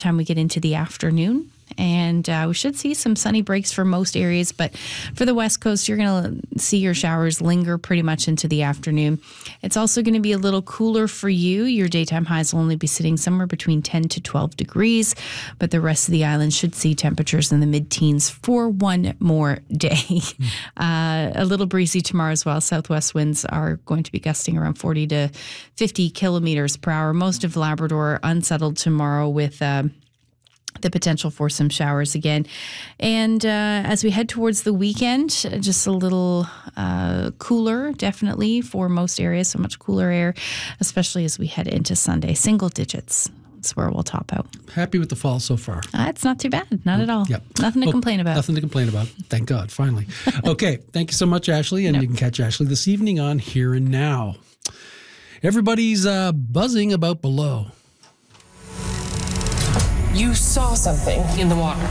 time we get into the afternoon. And we should see some sunny breaks for most areas. But for the West Coast, you're going to see your showers linger pretty much into the afternoon. It's also going to be a little cooler for you. Your daytime highs will only be sitting somewhere between 10 to 12 degrees. But the rest of the island should see temperatures in the mid-teens for one more day. A little breezy tomorrow as well. Southwest winds are going to be gusting around 40 to 50 kilometers per hour. Most of Labrador unsettled tomorrow with the potential for some showers again. And as we head towards the weekend, just a little cooler, definitely, for most areas. So much cooler air, especially as we head into Sunday. Single digits. That's where we'll top out. Happy with the fall so far. It's not too bad. Not at all. Yep. Nothing to complain about. Nothing to complain about. Thank God, finally. Okay. Thank you so much, Ashley. And you can catch Ashley this evening on Here and Now. Everybody's buzzing about Below. You saw something in the water.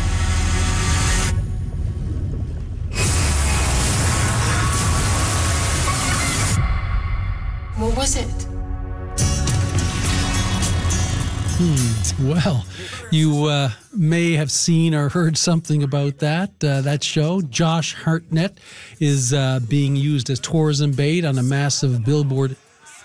What was it? Well, you may have seen or heard something about that show. Josh Hartnett is being used as tourism bait on a massive billboard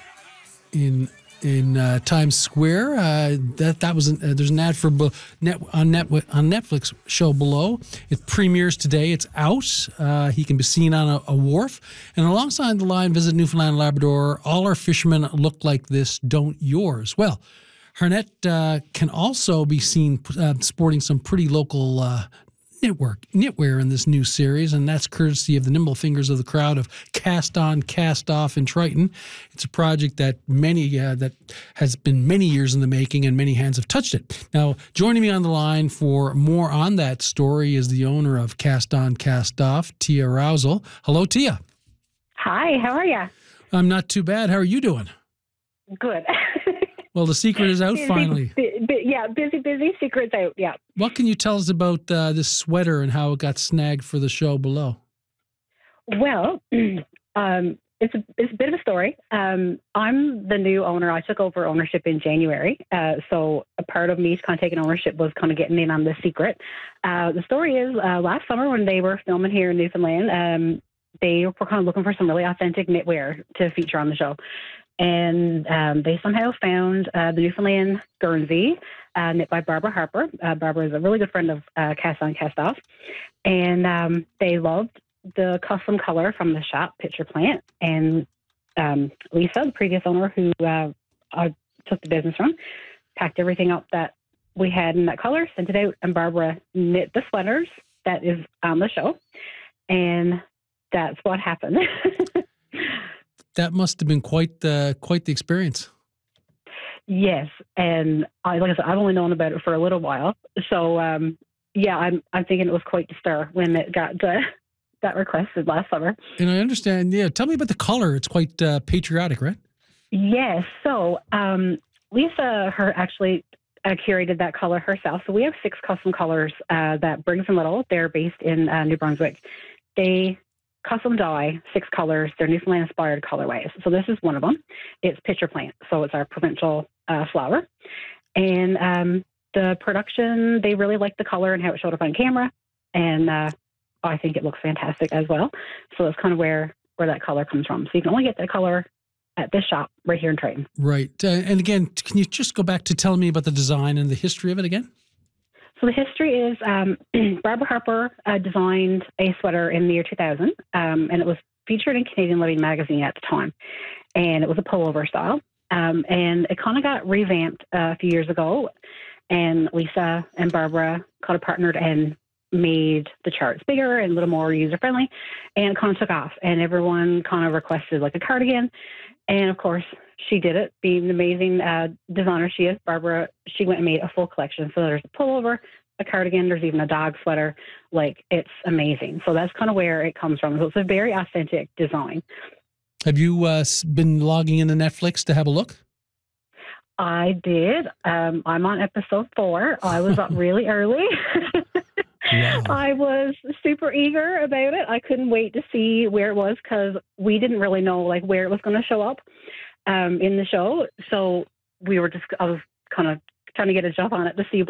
in Times Square. That was there's an ad for on Netflix show Below. It premieres today. It's out. He can be seen on a wharf, and alongside the line, "Visit Newfoundland and Labrador. All our fishermen look like this, don't yours?" Well, Harnett can also be seen sporting some pretty local knitwear in this new series, and that's courtesy of the nimble fingers of the crowd of Cast On, Cast Off in Triton. It's a project that that has been many years in the making, and many hands have touched it. Now, joining me on the line for more on that story is the owner of Cast On, Cast Off, Tia Rousel. Hello, Tia. Hi, how are you? I'm not too bad. How are you doing? Good. Well, the secret is out finally. Busy. Secret's out, yeah. What can you tell us about this sweater and how it got snagged for the show Below? Well, it's a bit of a story. I'm the new owner. I took over ownership in January. So a part of me kind of taking ownership was kind of getting in on the secret. The story is last summer when they were filming here in Newfoundland, they were kind of looking for some really authentic knitwear to feature on the show. And they somehow found the Newfoundland Guernsey, knit by Barbara Harper. Barbara is a really good friend of Cast On, Cast Off. And they loved the custom color from the shop, Picture Plant. And Lisa, the previous owner who I took the business from, packed everything up that we had in that color, sent it out, and Barbara knit the sweaters that is on the show. And that's what happened. That must have been quite the experience. Yes, and like I said, I've only known about it for a little while, so I'm thinking it was quite the stir when it got that requested last summer. And I understand. Yeah, tell me about the color. It's quite patriotic, right? Yes. So Lisa, actually curated that color herself. So we have 6 custom colors that Briggs and Little. They're based in New Brunswick. They custom dye 6 colors. They're Newfoundland inspired colorways. So this is one of them. It's Picture Plant. So it's our provincial flower. And the production, they really liked the color and how it showed up on camera. And I think it looks fantastic as well. So that's kind of where that color comes from. So you can only get that color at this shop right here in Triton. Right. And again, can you just go back to telling me about the design and the history of it again? So the history is Barbara Harper designed a sweater in the year 2000, and it was featured in Canadian Living magazine at the time. And it was a pullover style. And it kind of got revamped a few years ago. And Lisa and Barbara kind of partnered and made the charts bigger and a little more user-friendly. And it kind of took off. And everyone kind of requested like a cardigan. And, of course, she did it. Being an amazing designer she is, Barbara, she went and made a full collection. So there's a pullover, a cardigan, there's even a dog sweater. Like, it's amazing. So that's kind of where it comes from. So it's a very authentic design. Have you been logging into Netflix to have a look? I did. I'm on episode 4. I was up really early. Wow. I was super eager about it. I couldn't wait to see where it was because we didn't really know like where it was going to show up in the show. So I was kind of trying to get a job on it to see